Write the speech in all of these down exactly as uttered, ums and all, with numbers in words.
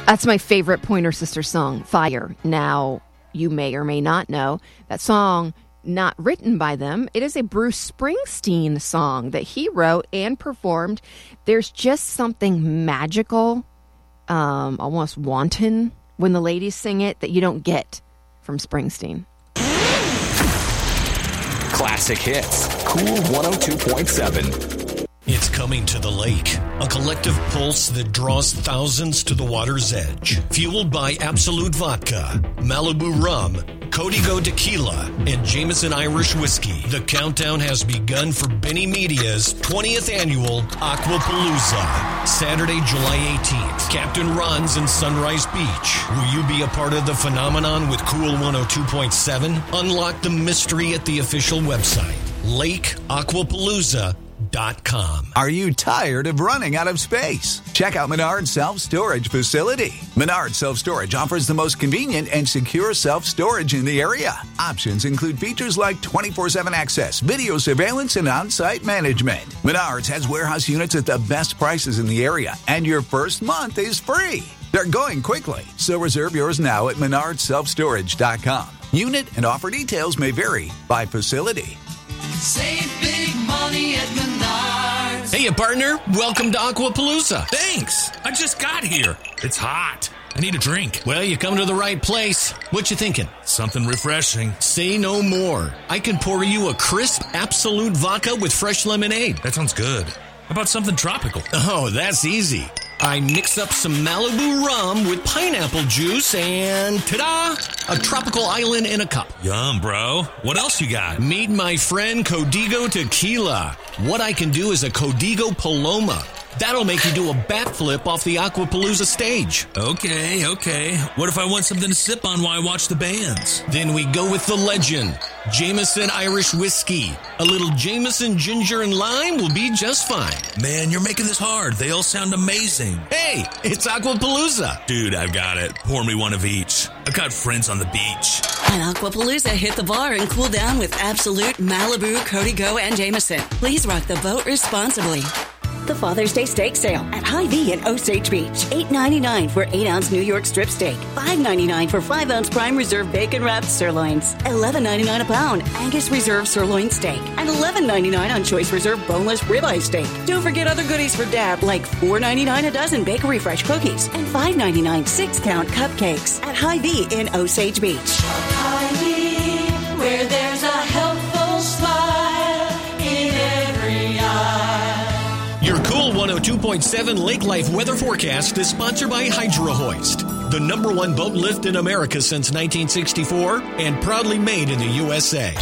That's my favorite Pointer Sisters song, Fire. Now, you may or may not know that song, not written by them. It is a Bruce Springsteen song that he wrote and performed. There's just something magical, um, almost wanton, when the ladies sing it that you don't get from Springsteen. Classic hits. Cool one oh two point seven. It's coming to the lake, a collective pulse that draws thousands to the water's edge. Fueled by Absolute Vodka, Malibu Rum, Código Tequila, and Jameson Irish Whiskey. The countdown has begun for Benny Media's twentieth annual Aquapalooza. Saturday, July eighteenth. Captain Ron's in Sunrise Beach. Will you be a part of the phenomenon with Cool one oh two point seven? Unlock the mystery at the official website, lake aquapalooza dot com. Are you tired of running out of space? Check out Menards Self-Storage Facility. Menards Self-Storage offers the most convenient and secure self-storage in the area. Options include features like twenty-four seven access, video surveillance, and on-site management. Menards has warehouse units at the best prices in the area, and your first month is free. They're going quickly, so reserve yours now at menards self storage dot com. Unit and offer details may vary by facility. Save big money at Menards. Hey, partner. Welcome to Aquapalooza. Thanks. I just got here. It's hot. I need a drink. Well, you come to the right place. What you thinking? Something refreshing. Say no more. I can pour you a crisp Absolute Vodka with fresh lemonade. That sounds good. How about something tropical? Oh, that's easy. I mix up some Malibu rum with pineapple juice and, ta-da, a tropical island in a cup. Yum, bro. What else you got? Meet my friend Código Tequila. What I can do is a Código Paloma. That'll make you do a backflip off the Aquapalooza stage. Okay, okay. What if I want something to sip on while I watch the bands? Then we go with the legend, Jameson Irish Whiskey. A little Jameson ginger and lime will be just fine. Man, you're making this hard. They all sound amazing. Hey, it's Aquapalooza. Dude, I've got it. Pour me one of each. I've got friends on the beach. At Aquapalooza, hit the bar and cool down with Absolute, Malibu, Código, and Jameson. Please rock the boat responsibly. The Father's Day Steak Sale at Hy-Vee in Osage Beach. eight ninety-nine for eight ounce New York strip steak. five ninety-nine for five ounce prime reserve bacon wrapped sirloins. eleven ninety-nine a pound Angus Reserve sirloin steak. And eleven ninety-nine on Choice Reserve boneless ribeye steak. Don't forget other goodies for Dad like four ninety-nine a dozen Bakery Fresh cookies and five ninety-nine six count cupcakes at Hy-Vee in Osage Beach. Hy-Vee, where there's a helpful smile in every eye. Your Cool one oh two point seven Lake Life weather forecast is sponsored by Hydro Hoist, the number one boat lift in America since nineteen sixty-four and proudly made in the U S A.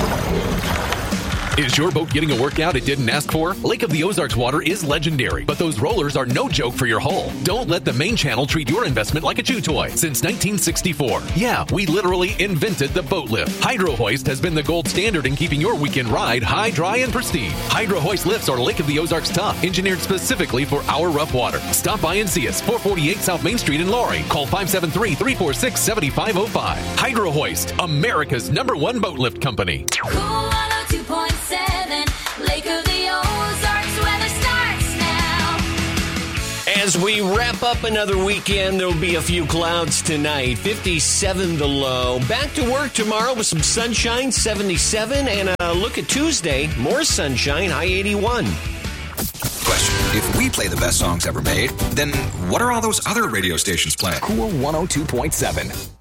Is your boat getting a workout it didn't ask for? Lake of the Ozarks water is legendary, but those rollers are no joke for your hull. Don't let the main channel treat your investment like a chew toy. Since nineteen sixty-four, yeah, we literally invented the boat lift. Hydro Hoist has been the gold standard in keeping your weekend ride high, dry, and pristine. Hydro Hoist lifts are Lake of the Ozarks tough, engineered specifically for our rough water. Stop by and see us, four forty-eight South Main Street in Loring. Call five seven three, three four six, seven five zero five. Hydro Hoist, America's number one boat lift company. Cool one oh two point seven, Lake of the Ozarks, weather starts now. As we wrap up another weekend, there'll be a few clouds tonight. fifty-seven the low. Back to work tomorrow with some sunshine, seventy-seven. And a look at Tuesday, more sunshine, high eighty-one. Question. If we play the best songs ever made, then what are all those other radio stations playing? Cool one oh two point seven.